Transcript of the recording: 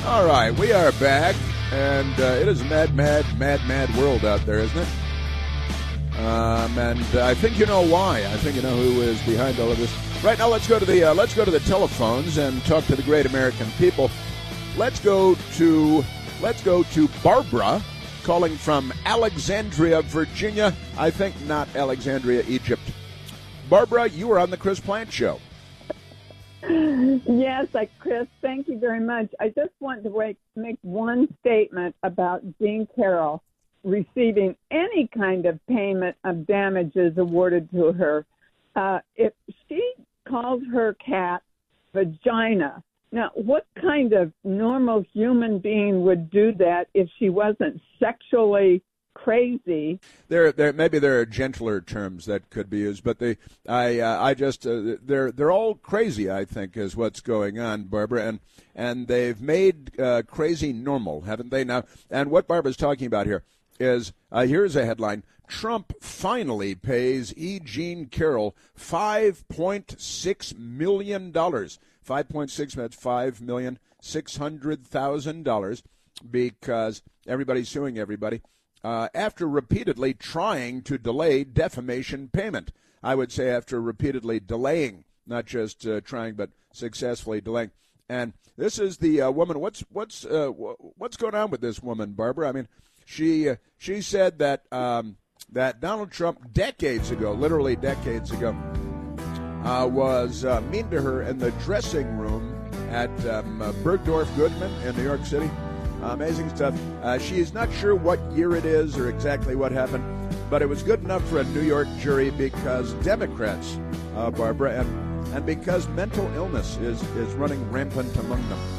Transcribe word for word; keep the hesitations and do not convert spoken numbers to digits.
All right, we are back, and uh, it is a mad, mad, mad, mad world out there, isn't it? Um, and I think you know why. I think you know who is behind all of this. Right now, let's go to the uh, let's go to the telephones and talk to the great American people. Let's go to let's go to Barbara, calling from Alexandria, Virginia. I think not Alexandria, Egypt. Barbara, you are on the Chris Plante Show. Yes, I, Chris, thank you very much. I just want to make, make one statement about Jean Carroll receiving any kind of payment of damages awarded to her. Uh, if she calls her cat vagina, now what kind of normal human being would do that if she wasn't sexually crazy? There, there, maybe there are gentler terms that could be used, but they, I, uh, I just, uh, they're, they're all crazy. I think is what's going on, Barbara, and and they've made uh, crazy normal, haven't they? Now, and what Barbara's talking about here is uh, here's a headline: Trump finally pays E. Jean Carroll five point six million dollars. Five point six. That's five million six hundred thousand dollars because everybody's suing everybody. Uh, after repeatedly trying to delay defamation payment. I would say after repeatedly delaying, not just uh, trying, but successfully delaying. And this is the uh, woman. What's what's uh, what's going on with this woman, Barbara? I mean, she uh, she said that um, that Donald Trump decades ago, literally decades ago, uh, was uh, mean to her in the dressing room at um, uh, Bergdorf Goodman in New York City. Amazing stuff. Uh, she is not sure what year it is or exactly what happened, but it was good enough for a New York jury because Democrats, uh, Barbara, and, and because mental illness is, is running rampant among them.